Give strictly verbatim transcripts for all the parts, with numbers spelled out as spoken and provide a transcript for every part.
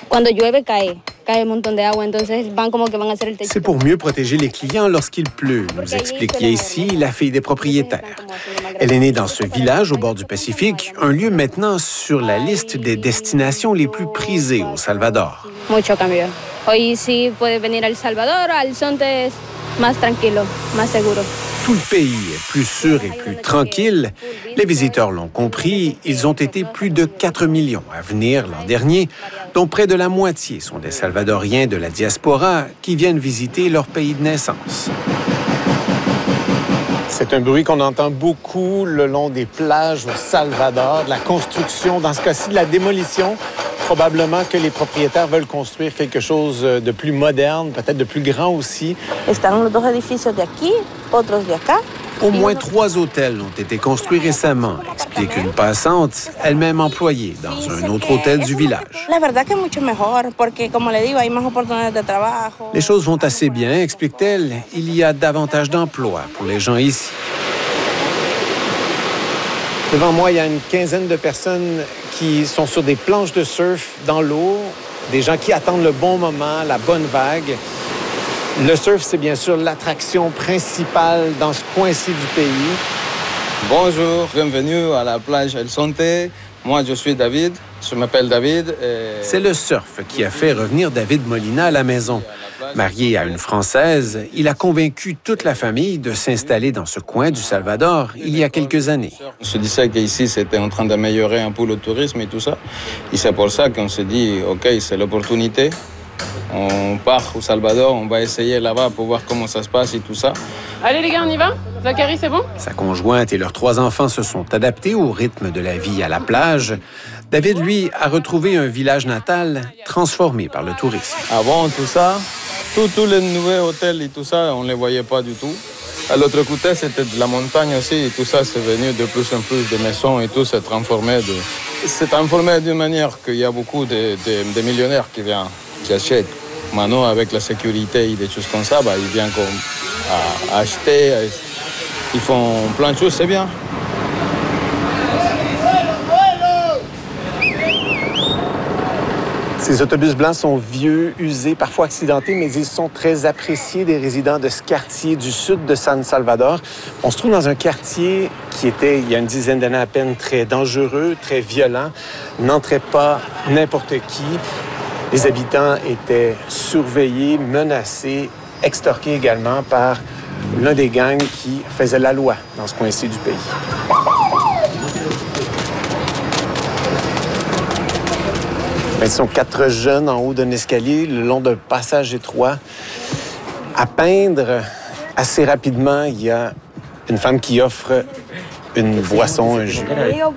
C'est pour mieux protéger les clients lorsqu'il pleut, nous explique Yacy, la fille des propriétaires. Elle est née dans ce village au bord du Pacifique, un lieu maintenant sur la liste des destinations les plus prisées au Salvador. Mucho cambio. Hoy sí puedes venir al Salvador, al Zonte es más tranquilo, más seguro. Tout le pays est plus sûr et plus tranquille. Les visiteurs l'ont compris, ils ont été plus de quatre millions à venir l'an dernier, dont près de la moitié sont des Salvadoriens de la diaspora qui viennent visiter leur pays de naissance. C'est un bruit qu'on entend beaucoup le long des plages au Salvador, de la construction, dans ce cas-ci de la démolition. Probablement que les propriétaires veulent construire quelque chose de plus moderne, peut-être de plus grand aussi. Au moins trois hôtels ont été construits récemment, explique une passante, elle-même employée dans un autre hôtel du village. Les choses vont assez bien, explique-t-elle. Il y a davantage d'emplois pour les gens ici. Devant moi, il y a une quinzaine de personnes qui sont sur des planches de surf dans l'eau, des gens qui attendent le bon moment, la bonne vague. Le surf, c'est bien sûr l'attraction principale dans ce coin-ci du pays. Bonjour, bienvenue à la plage El Zonte. Moi, je suis David, je m'appelle David. Et... C'est le surf qui a fait revenir David Molina à la maison. Marié à une Française, il a convaincu toute la famille de s'installer dans ce coin du Salvador il y a quelques années. On se disait qu'ici, c'était en train d'améliorer un peu le tourisme et tout ça. Et c'est pour ça qu'on s'est dit, OK, c'est l'opportunité. On part au Salvador, on va essayer là-bas pour voir comment ça se passe et tout ça. Allez les gars, on y va? Zachary, c'est bon? Sa conjointe et leurs trois enfants se sont adaptés au rythme de la vie à la plage. David, lui, a retrouvé un village natal transformé par le tourisme. Avant tout ça, tous les nouveaux hôtels et tout ça, on ne les voyait pas du tout. À l'autre côté, c'était de la montagne aussi et tout ça, c'est venu de plus en plus de maisons et tout s'est transformé. De... C'est transformé d'une manière qu'il y a beaucoup de, de, de millionnaires qui viennent, qui achètent. Maintenant, avec la sécurité et des choses comme ça, bah, ils viennent comme à, à acheter, à, ils font plein de choses, c'est bien. Ces autobus blancs sont vieux, usés, parfois accidentés, mais ils sont très appréciés des résidents de ce quartier du sud de San Salvador. On se trouve dans un quartier qui était, il y a une dizaine d'années à peine, très dangereux, très violent. N'entrait pas n'importe qui. Les habitants étaient surveillés, menacés, extorqués également par l'un des gangs qui faisait la loi dans ce coin-ci du pays. Ils sont quatre jeunes en haut d'un escalier, le long d'un passage étroit. À peindre, assez rapidement, il y a une femme qui offre une boisson, un jus.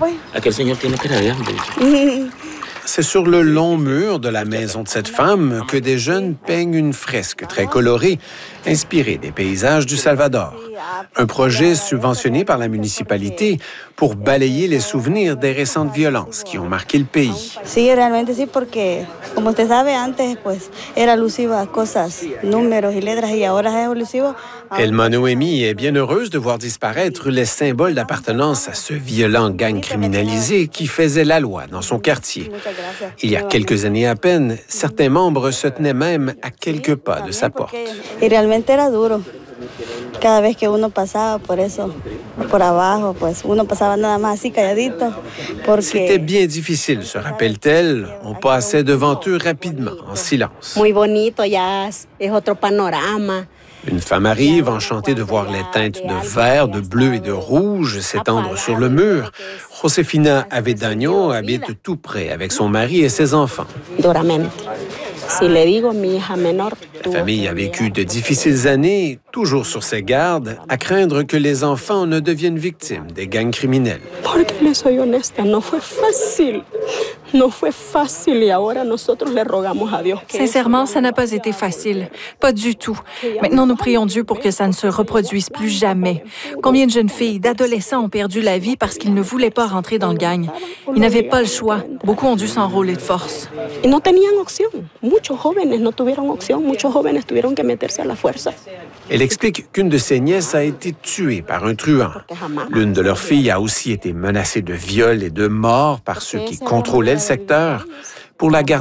C'est sur le long mur de la maison de cette femme que des jeunes peignent une fresque très colorée, inspirée des paysages du Salvador. Un projet subventionné par la municipalité pour balayer les souvenirs des récentes violences qui ont marqué le pays. Sí, realmente sí, porque como usted sabe, antes pues era alusiva a cosas, números y letras, y ahora es alusivo. Elma Noémie est bien heureuse de voir disparaître les symboles d'appartenance à ce violent gang criminalisé qui faisait la loi dans son quartier. Il y a quelques années à peine, certains membres se tenaient même à quelques pas de sa porte. Y realmente era duro. Cada vez que uno pasaba por eso, por abajo, pues uno pasaba nada más así calladito. Porque... C'était bien difficile, se rappelle-t-elle. On passait devant eux rapidement, en silence. Muy bonito, ya es otro panorama. Une femme arrive, enchantée de voir les teintes de vert, de bleu et de rouge s'étendre sur le mur. Josefina Avedaño habite tout près avec son mari et ses enfants. Duramente. Si le digo, mi hija menor, La famille a vécu de difficiles années, toujours sur ses gardes, à craindre que les enfants ne deviennent victimes des gangs criminels. Porque le soy honesta, no fue fácil. No fue fácil y ahora nosotros le rogamos a Dios. Sincèrement, ça n'a pas été facile. Pas du tout. Maintenant, nous prions Dieu pour que ça ne se reproduise plus jamais. Combien de jeunes filles, d'adolescents ont perdu la vie parce qu'ils ne voulaient pas rentrer dans le gang. Ils n'avaient pas le choix. Beaucoup ont dû s'enrôler de force. Y no tenían opción. Muchos jóvenes no tuvieron opción. Muchos jóvenes tuvieron que meterse a la fuerza. Elle explique qu'une de ses nièces a été tuée par un truand. L'une de leurs filles a aussi été menacée de viol et de mort par ceux qui contrôlaient le secteur. Pour la garder